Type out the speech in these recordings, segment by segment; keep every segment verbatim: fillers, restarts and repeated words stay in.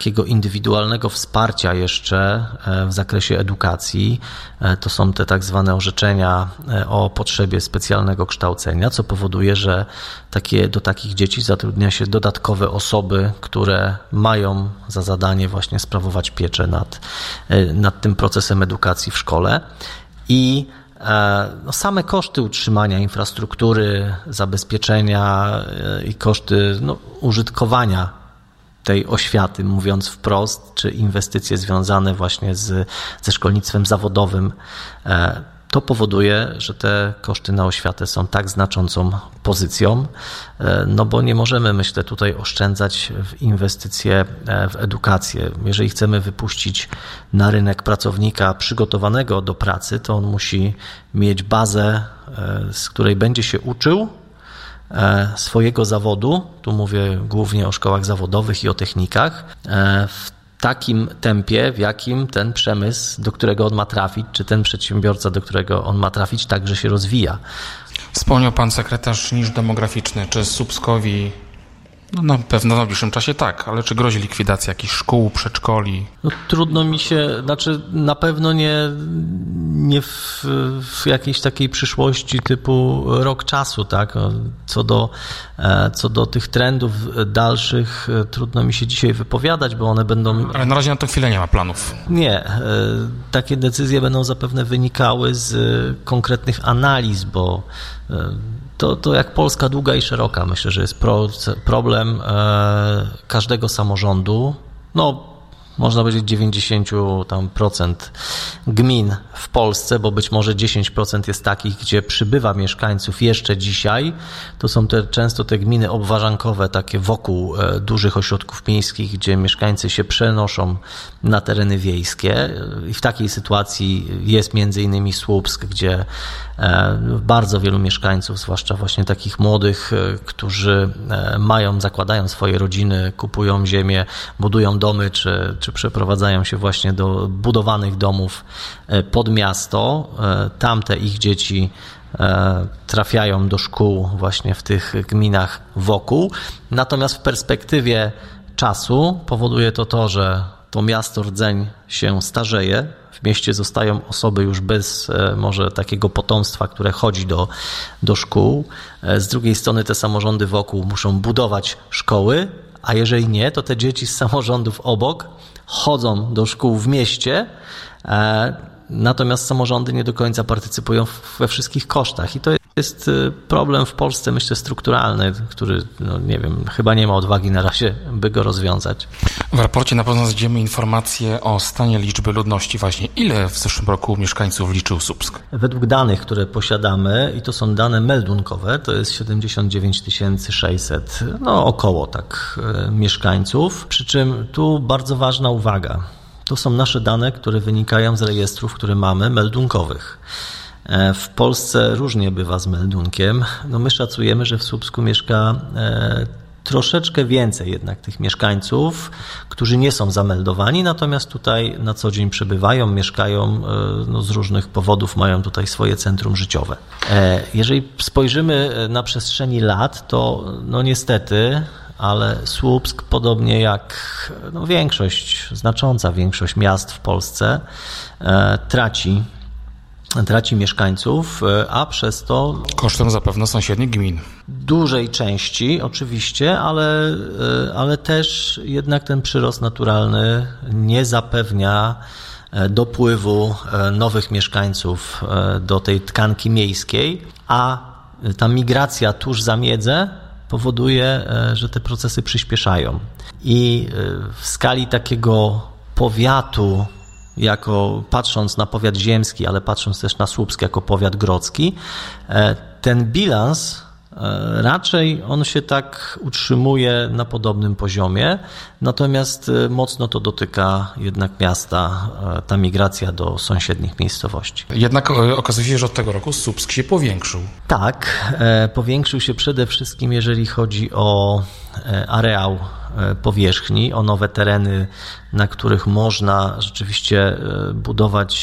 takiego indywidualnego wsparcia jeszcze w zakresie edukacji. To są te tak zwane orzeczenia o potrzebie specjalnego kształcenia, co powoduje, że takie, do takich dzieci zatrudnia się dodatkowe osoby, które mają za zadanie właśnie sprawować pieczę nad, nad tym procesem edukacji w szkole. I no, same koszty utrzymania infrastruktury, zabezpieczenia i koszty no, użytkowania tej oświaty, mówiąc wprost, czy inwestycje związane właśnie z, ze szkolnictwem zawodowym, to powoduje, że te koszty na oświatę są tak znaczącą pozycją, no bo nie możemy, myślę, tutaj oszczędzać w inwestycje w edukację. Jeżeli chcemy wypuścić na rynek pracownika przygotowanego do pracy, to on musi mieć bazę, z której będzie się uczył swojego zawodu, tu mówię głównie o szkołach zawodowych i o technikach, w takim tempie, w jakim ten przemysł, do którego on ma trafić, czy ten przedsiębiorca, do którego on ma trafić, także się rozwija. Wspomniał pan sekretarz niż demograficzny. Czy Słupskowi, no na pewno w najbliższym czasie tak, ale czy grozi likwidacja jakichś szkół, przedszkoli? No, trudno mi się, znaczy na pewno nie, nie w, w jakiejś takiej przyszłości typu rok czasu, tak? Co do, co do tych trendów dalszych, trudno mi się dzisiaj wypowiadać, bo one będą... Ale na razie na tę chwilę nie ma planów. Nie. Takie decyzje będą zapewne wynikały z konkretnych analiz, bo To, to jak Polska długa i szeroka, myślę, że jest pro, problem e, każdego samorządu, no można powiedzieć dziewięćdziesiąt procent gmin w Polsce, bo być może dziesięć procent jest takich, gdzie przybywa mieszkańców jeszcze dzisiaj. To są te, często te gminy obwarzankowe, takie wokół e, dużych ośrodków miejskich, gdzie mieszkańcy się przenoszą na tereny wiejskie. I w takiej sytuacji jest między innymi Słupsk, gdzie e, bardzo wielu mieszkańców, zwłaszcza właśnie takich młodych, e, którzy e, mają, zakładają swoje rodziny, kupują ziemię, budują domy, czy, czy przeprowadzają się właśnie do budowanych domów pod miasto. Tamte ich dzieci trafiają do szkół właśnie w tych gminach wokół. Natomiast w perspektywie czasu powoduje to to, że to miasto rdzeń się starzeje. W mieście zostają osoby już bez może takiego potomstwa, które chodzi do, do szkół. Z drugiej strony te samorządy wokół muszą budować szkoły, a jeżeli nie, to te dzieci z samorządów obok chodzą do szkół w mieście, natomiast samorządy nie do końca partycypują we wszystkich kosztach. I to jest problem w Polsce, myślę, strukturalny, który, no nie wiem, chyba nie ma odwagi na razie, by go rozwiązać. W raporcie na pewno znajdziemy informacje o stanie liczby ludności właśnie. Ile w zeszłym roku mieszkańców liczył Słupsk? Według danych, które posiadamy, i to są dane meldunkowe, to jest siedemdziesiąt dziewięć tysięcy sześćset, no około tak, mieszkańców. Przy czym tu bardzo ważna uwaga. To są nasze dane, które wynikają z rejestrów, które mamy, meldunkowych. W Polsce różnie bywa z meldunkiem. No my szacujemy, że w Słupsku mieszka e, troszeczkę więcej jednak tych mieszkańców, którzy nie są zameldowani, natomiast tutaj na co dzień przebywają, mieszkają, e, no z różnych powodów mają tutaj swoje centrum życiowe. E, jeżeli spojrzymy na przestrzeni lat, to no niestety, ale Słupsk, podobnie jak no większość, znacząca większość miast w Polsce, e, traci traci mieszkańców, a przez to... Kosztem zapewne sąsiednich gmin. Dużej części oczywiście, ale, ale też jednak ten przyrost naturalny nie zapewnia dopływu nowych mieszkańców do tej tkanki miejskiej, a ta migracja tuż za miedzę powoduje, że te procesy przyspieszają. I w skali takiego powiatu, jako patrząc na powiat ziemski, ale patrząc też na Słupsk jako powiat grodzki, ten bilans raczej on się tak utrzymuje na podobnym poziomie, natomiast mocno to dotyka jednak miasta, ta migracja do sąsiednich miejscowości. Jednak okazuje się, że od tego roku Słupsk się powiększył. Tak, powiększył się przede wszystkim, jeżeli chodzi o areał powierzchni, o nowe tereny, na których można rzeczywiście budować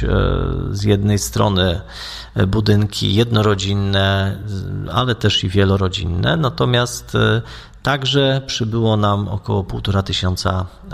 z jednej strony budynki jednorodzinne, ale też i wielorodzinne, natomiast także przybyło nam około półtora tysiąca